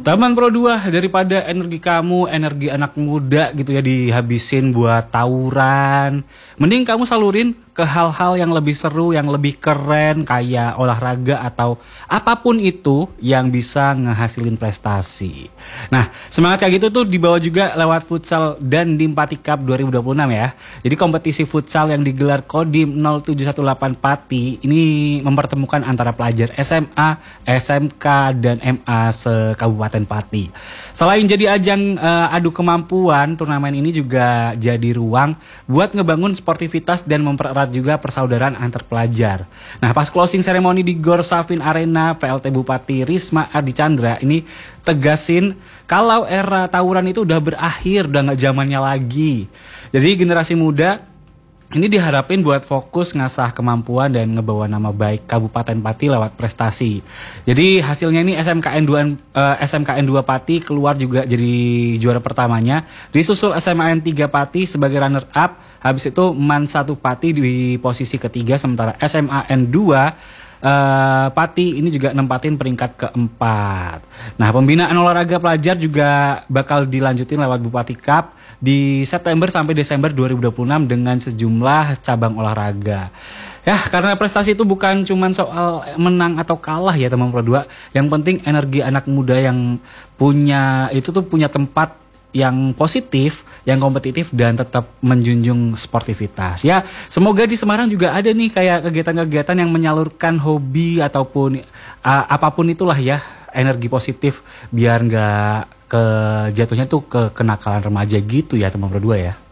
Teman Pro 2, daripada energi kamu, energi anak muda gitu ya dihabisin buat tawuran, mending kamu salurin ke hal-hal yang lebih seru, yang lebih keren, kayak olahraga atau apapun itu yang bisa ngehasilin prestasi. Nah, semangat kayak gitu tuh dibawa juga lewat futsal dan Dimpati Cup 2026 ya. Jadi kompetisi futsal yang digelar Kodim 0718 Pati ini mempertemukan antara pelajar SMA, SMK, dan MA se-Kabupaten Pati. Selain jadi ajang adu kemampuan, turnamen ini juga jadi ruang buat ngebangun sportivitas dan mempererat juga persaudaraan antar pelajar. Nah, pas closing ceremony di Gor Safin Arena, PLT Bupati Risma Ardi Chandra ini tegasin kalau era tawuran itu udah berakhir, udah nggak zamannya lagi. Jadi generasi muda ini diharapin buat fokus ngasah kemampuan dan ngebawa nama baik Kabupaten Pati lewat prestasi. Jadi hasilnya ini SMKN 2 Pati keluar juga jadi juara pertamanya. Disusul SMAN 3 Pati sebagai runner up. Habis itu MAN 1 Pati di posisi ketiga. Sementara SMAN 2 Pati ini juga nempatin peringkat keempat. Nah, pembinaan olahraga pelajar juga bakal dilanjutin lewat Bupati Cup di September sampai Desember 2026 dengan sejumlah cabang olahraga. Ya, karena prestasi itu bukan cuma soal menang atau kalah ya teman Pro 2. Yang penting energi anak muda yang punya itu tuh punya tempat yang positif, yang kompetitif, dan tetap menjunjung sportivitas. Ya, semoga di Semarang juga ada nih kayak kegiatan-kegiatan yang menyalurkan hobi ataupun apapun itulah ya, energi positif biar nggak jatuhnya tuh ke kenakalan remaja gitu ya teman Pro 2 ya.